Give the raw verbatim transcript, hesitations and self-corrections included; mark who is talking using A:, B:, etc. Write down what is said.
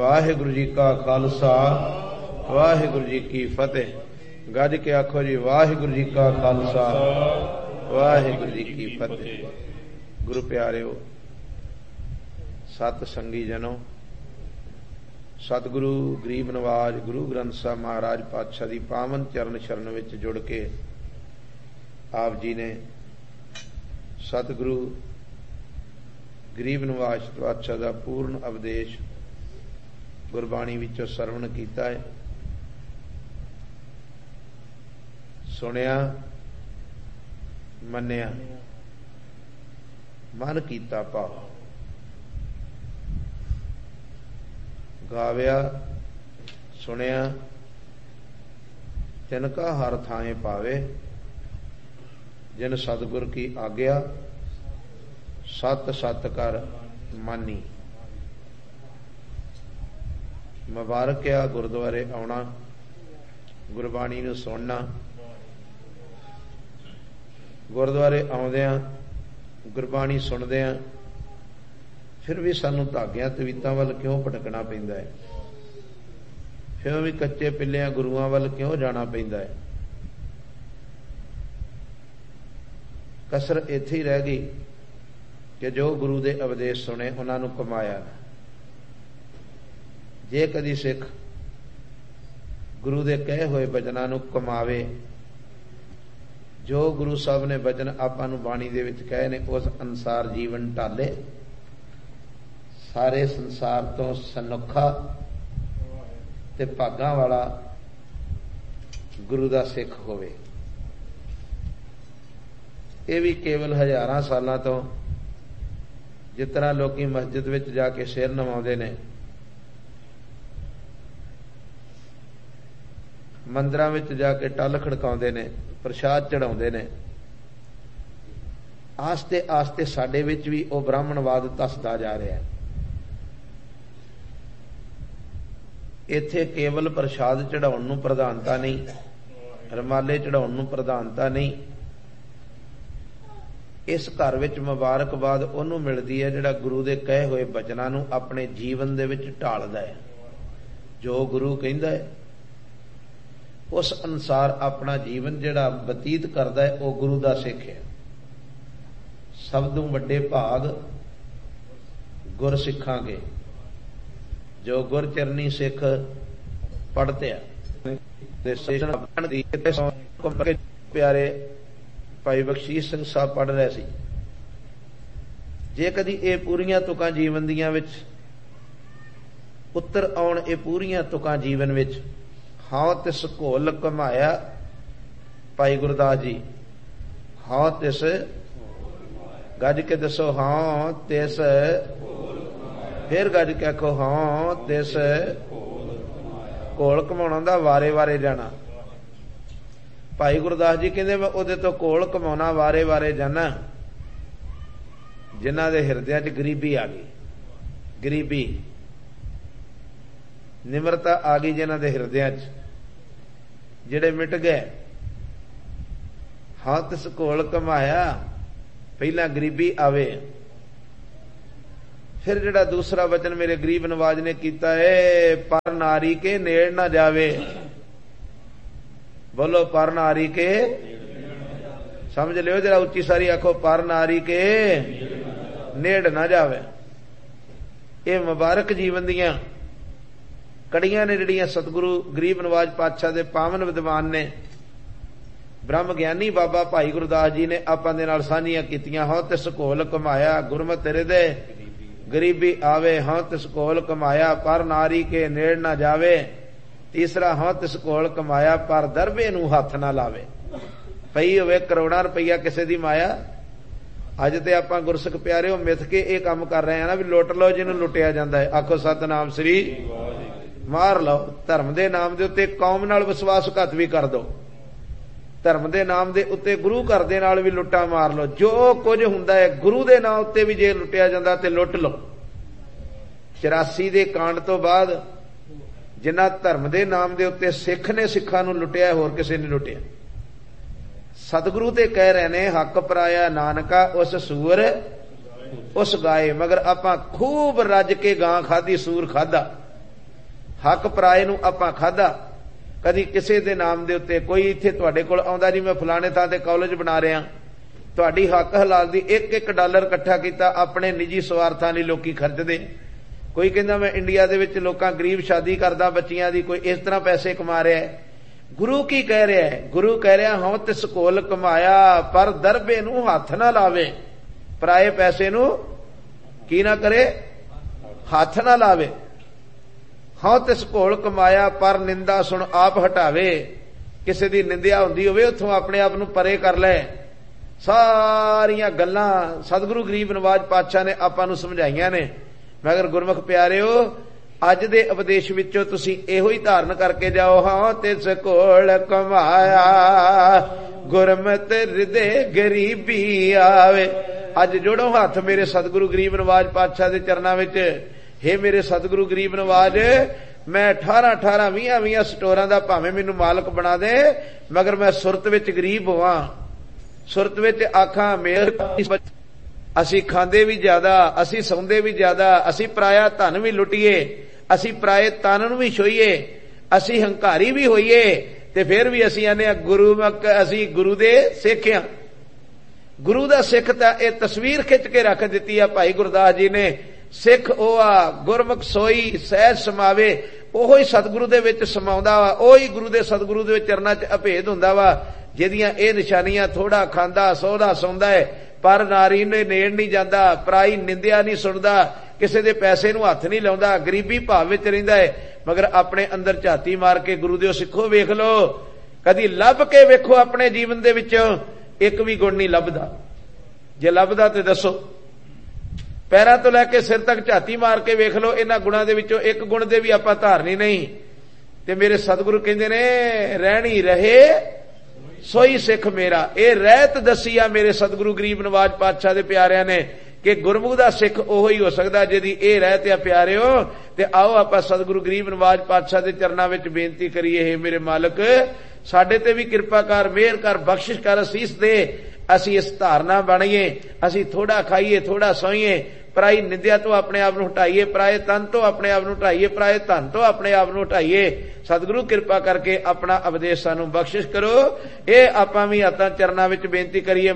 A: वाहिगुरु जी का खालसा वाहिगुरु जी की फतेह। गज के आखो जी वाहिगुरु जी का खालसा वाहिगुरु जी की फतेह। गुरु प्यारिओ, सत संगी जनों, सतगुरु गरीब नवाज गुरु ग्रंथ साहब महाराज पातशाह दी पावन चरण शरण विच जुड़ के आप जी ने सतगुरु गरीब नवाज पातशाह का पूर्ण उपदेश गुरबाणी विचों सरवण कीता है, सुनिया, मन्निया, मन कीता भाव, गाविया, सुनिया, तिनका हर थाए पावे, जिन सतगुर की आज्ञा सत सत कर मानी। मुबारक आ गुरुद्वारे आउणा, गुरबाणी नूं सुनना। गुरुद्वारे आउंदियां गुरबाणी सुनदियां फिर भी सानूं धागियां तवीतां वल क्यों भटकना पैंदा है, फिर भी कच्चे पिल्लियां गुरुआं वल क्यों जाना पैंदा है। कसर इत्थे ही रह गई कि जो गुरु दे उपदेश सुने उन्हां नूं कमाया। जे कदी सिख गुरु दे कहे होए बचनां नूं कमावे, जो गुरु साहब ने बचन आपां नूं बाणी दे विच कहे ने उस अनुसार जीवन ढाले, सारे संसार तो सनुखा ते भागां वाला गुरु दा सिख होवे। ये भी केवल हजारां सालां तो जिस तरह लोग मस्जिद विच जाके सिर नवाउंदे ने, मंदिरां विच जाके टल खड़काउंदे ने, प्रसाद चढ़ाउंदे ने, आस्ते आस्ते साडे विच भी वो ब्राह्मणवाद धसदा जा रहा है। इत्थे केवल प्रसाद चढ़ाउण नूं प्रधानता नहीं, रमाले चढ़ाउण नूं प्रधानता नहीं। इस घर विच मुबारकबाद उहनूं मिलदी है जिहड़ा गुरु दे कहे होए बचनां नूं अपने जीवन दे विच ढालदा है। जो गुरु कहिंदा है उस अनुसार अपना जीवन जिहड़ा बतीत करदा है वह गुरु दा सिख है। सब तों वड्डे भाग गुर सिखां के, जो गुर चरनी सिख पढ़ते प्यारे भाई बख्शीश सिंह साहब पढ़ रहे सी। जे कदी ये पूरियां तुकां जीवन दियां विच उत्तर आउण, ये पूरियां तुकां जीवन विच हां तिस घोल कमाया, भाई गुरदास जी हां तिस, गज के दसो हां तिस, फिर गज के आखो हां तिस घोल कमाउणा दा वारे वारे जाना। भाई गुरदास जी कहते मैं उहदे तो घोल कमाउणा वारे वारे जाना जिन्हां दे हिरदियां च गरीबी आ गई, गरीबी निमरता आ गई जिन्हां दे हिरदियां च, जिहड़े मिट गए। हां तिस घोल कमाया, पहला गरीबी आवे, फिर जिहड़ा दूसरा वचन मेरे गरीब नवाज ने कीता है, पर नारी के नेड़ ना जावे। बोलो पर नारी के, समझ लियो जरा उच्ची सारी आखो, पर नारी के नेड़ ना जावे। ये मुबारक जीवन दियां कड़ियां ने जिहड़ियां सतगुरु गरीब नवाज पातशाह दे पावन विद्वान ने, ब्रह्म ज्ञानी बाबा भाई गुरदास जी ने आपां दे नाल साझीआं कीतियां। हां तिस घोल कमाया, गुरमत तेरे दे गरीबी आवे। हां तिस घोल कमाया, पर नारी के नेड़ ना जावे। तीसरा हां तिस घोल कमाया, पर दरबे नूं हथ ना लावे। पई होवे करोड़ां रुपया किसी दी माया। अज ते आपां गुरसिख प्यारिओ मिथ के ये काम कर रहे हैं ना भी लुट लो जिन्हों लुटिया जाता है। आखो सतनाम श्री मार लो। धर्म के नाम के उत्ते कौम नाल विश्वासघात भी कर दो, धर्म के नाम के उत्ते गुरु घर दे नाल भी लुट्टा मार लो। जो कुछ हुंदा है गुरु के नाम उत्ते भी जे लुटिया जाता ते लुट लो। चौरासी के कांड तो बाद जिन्ना धर्म के नाम के उत्ते सिख ने सिखां नूं लुटिया, होर किसी ने लुटिया। सतगुरु ते कह रहे ने हक पराया नानका उस सूर उस गाए। मगर आपां खूब रज के गां खाधी सूर खाधा, हक पराए नूं आपां खाधा, कदी किसी दे नाम दे उत्ते कोई इत्थे तुहाडे कोल आउंदा जी मैं फलाणे थां ते कॉलेज बना रहा, तुहाडी हक हलाल दी एक एक डॉलर इकट्ठा कीता अपने निजी स्वार्थां लई लोकी खर्चदे। कोई कहंदा मैं इंडिया दे विच लोकां गरीब शादी करदा बच्चियां दी, कोई इस तरह पैसे कमा रहा है। गुरु की कह रहा है? गुरु कह रहा हों तिस कोल कमाया पर दरबे नूं हथ ना लावे, पराए पैसे नूं की ना करे, हथ ना लावे। हाँ तिस कोल कमाया पर निंदा सुन आप हटावे, किसी दी निंदिया हुंदी होवे उत्थों अपने आप नूं परे कर ले। सारियां गल्लां सतगुरु गरीब नवाज पातशाह ने आपां नूं समझाईयां ने। मगर गुरमुख प्यारिओ अज दे उपदेश विचों तुसीं इहो ही धारण करके जाओ, हाँ तिस कोल कमाया गुरमत हृदय गरीबी आवे। अज जोड़ो हाथ मेरे सतगुरु गरीब नवाज पातशाह दे चरनां विच। हे मेरे सतगुरु गरीब नवाज, मैं अठारह अठारह वीह वीह स्टोरां दा भावें मैनूं मालक बना दे, मगर मैं सुरत विच गरीब होवां। सुरत विच आखां मेर असी खांदे भी ज्यादा, असी सौंदे भी ज्यादा, असी पराया धन भी लुटिए, असी पराए तन नूं भी छोईए, असी हंकारी भी होईए, ते फिर भी असी आने गुरु असी गुरु दे सिख हां। गुरु दा सिख तां इह तस्वीर खिच के रख दित्ती है भाई गुरदास जी ने। सिख ओह आ गुरमुख सोई सहज समावे, ओहो ही सतगुरु दे विच समाउंदा वा, ओही गुरु दे सतगुरु दे चरनां च अभेद हुंदा वा। जिहदियां इह निशानियां थोड़ा खांदा सौदा सौंदा है पर नारी ने नेड़ नहीं जाता, पराई निंदिया नहीं सुनता, किसी दे पैसे नूं हथ नहीं लाउंदा, गरीबी भाव विच रहिंदा है। मगर अपने अंदर झाती मार के गुरु दिओ सिखो वेख लो, कदी लभ के वेखो अपने जीवन दे विचों एक भी गुण नहीं लभदा। जे लभदा ते दसो। पैरां तो लैके सिर तक झाती मार के वेख लो, इन्हां गुणां दे विचों एक गुण दे भी आपां धारनी नहीं। ते मेरे सतगुरु कहंदे ने रहणी रहे सोई सिख मेरा। ये रहत दसी आ मेरे सतगुरु गरीब नवाज पातशाह दे प्यारिਆਂ ने कि गुरमुख दा सिख ओहो ही हो सकदा जिहदी ये रहत आ। प्यारिओ ते आओ आपां सतगुरु गरीब नवाज पातशाह दे चरनां विच बेनती करिए, हे मेरे मालक साडे ते भी किरपा कर, मेहर कर, बख्शिश कर, असीस दे, असी इस धारना बणीए, असी थोड़ा खाईए थोड़ा सोईए, पराई निंदिया तो अपने आप नूं हटाईए, पराए तन तो अपने आप नूं हटाईए, पराए धन तो अपने आप नूं हटाईए। सतगुरु किरपा करके अपना उपदेश सानूं बख्शिश करो। ये आपां भी हत्थां चरनां विच बेनती करिए।